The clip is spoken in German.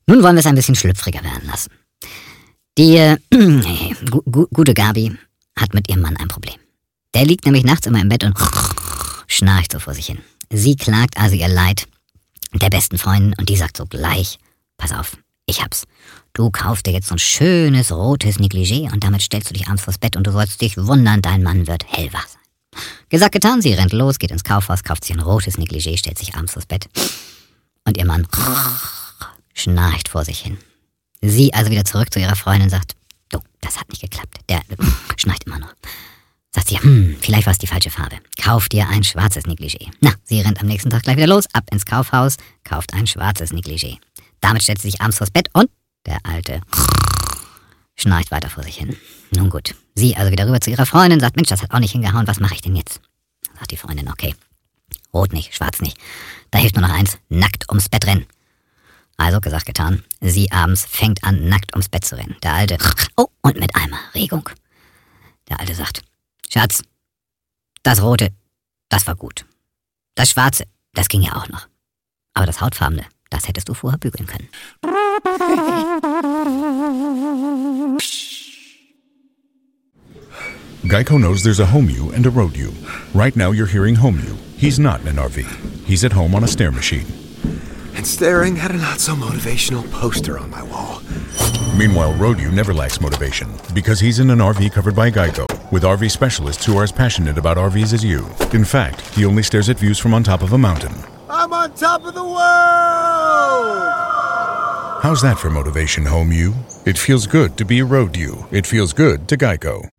Nun wollen wir es ein bisschen schlüpfriger werden lassen. Die gute Gabi hat mit ihrem Mann ein Problem. Der liegt nämlich nachts immer im Bett und schnarcht so vor sich hin. Sie klagt also ihr Leid der besten Freundin und die sagt so gleich, pass auf, ich hab's. Du kaufst dir jetzt so ein schönes rotes Negligé und damit stellst du dich abends vors Bett und du sollst dich wundern, dein Mann wird hellwach sein. Gesagt, getan, sie rennt los, geht ins Kaufhaus, kauft sich ein rotes Negligé, stellt sich abends vors Bett und ihr Mann schnarcht vor sich hin. Sie also wieder zurück zu ihrer Freundin und sagt, du, das hat nicht geklappt, der schnarcht immer noch. Sagt sie, vielleicht war es die falsche Farbe. Kauf dir ein schwarzes Negligé. Na, sie rennt am nächsten Tag gleich wieder los, ab ins Kaufhaus, kauft ein schwarzes Negligé. Damit stellt sie sich abends vors Bett und der Alte schnarcht weiter vor sich hin. Nun gut, sie also wieder rüber zu ihrer Freundin, sagt, Mensch, das hat auch nicht hingehauen, was mache ich denn jetzt? Sagt die Freundin, okay, rot nicht, schwarz nicht. Da hilft nur noch eins, nackt ums Bett rennen. Also, gesagt, getan, sie abends fängt an, nackt ums Bett zu rennen. Der Alte, oh, und mit einmal Regung. Der Alte sagt, Schatz, das Rote, das war gut. Das Schwarze, das ging ja auch noch. Aber das Hautfarbene, das hättest du vorher bügeln können. Geico knows there's a home you and a road you. Right now you're hearing home you. He's not in an RV. He's at home on a stair machine. And staring at a not-so-motivational poster on my wall. Meanwhile, road you never lacks motivation because he's in an RV covered by Geico with RV specialists who are as passionate about RVs as you. In fact, he only stares at views from on top of a mountain. I'm on top of the world! How's that for motivation, home you? It feels good to be a road you. It feels good to Geico.